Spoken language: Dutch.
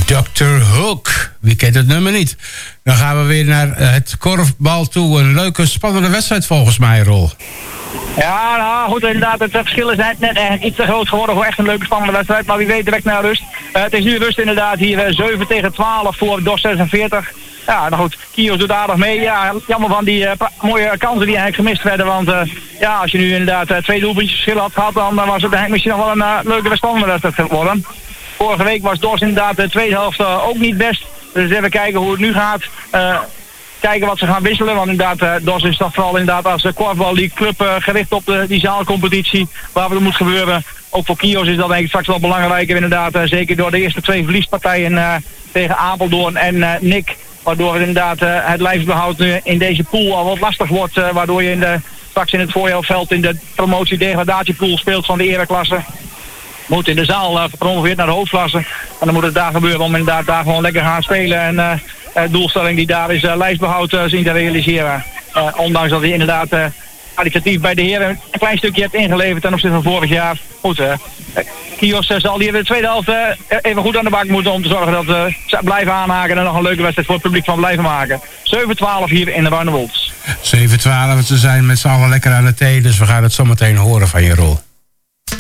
Dr. Hook. Wie kent het nummer niet? Dan gaan we weer naar het korfbal toe. Een leuke, spannende wedstrijd volgens mij, Rol. Ja, nou goed, inderdaad, het verschil is net eigenlijk iets te groot geworden voor echt een leuke spannende wedstrijd. Maar wie weet direct naar rust. Het is nu rust inderdaad hier 7-12 voor DOS 46. Ja, nou goed, Kios doet aardig mee. Ja, jammer van die mooie kansen die eigenlijk gemist werden. Want ja, als je nu inderdaad 2 doelpuntjes verschil had gehad, dan was het eigenlijk misschien nog wel een leuke spannende wedstrijd geworden. Vorige week was DOS inderdaad de tweede helft ook niet best. Dus even kijken hoe het nu gaat. Kijken wat ze gaan wisselen, want inderdaad, DOS is toch vooral inderdaad als korfbal die club gericht op die zaalcompetitie, waar het moet gebeuren. Ook voor Kios is dat denk ik straks wel belangrijker inderdaad, zeker door de eerste 2 verliespartijen tegen Apeldoorn en Nick, waardoor het inderdaad het lijfsbehoud nu in deze pool al wat lastig wordt, waardoor je straks in het voorjaarveld in de promotie-degradatiepool speelt van de ereklasse. Moet in de zaal gepromoveerd naar de hoofdklasse. En dan moet het daar gebeuren om inderdaad daar gewoon lekker gaan spelen. En de doelstelling die daar is lijstbehoud zien te realiseren. Ondanks dat hij inderdaad kwalitatief bij de heren een klein stukje heeft ingeleverd ten opzichte van vorig jaar. Goed, Kios zal hier in de tweede helft even goed aan de bak moeten om te zorgen dat ze blijven aanhaken en nog een leuke wedstrijd voor het publiek van blijven maken. 7-12 hier in de Warnewolds. 7-12, ze zijn met z'n allen lekker aan de thee, dus we gaan het zometeen horen van je, Rol.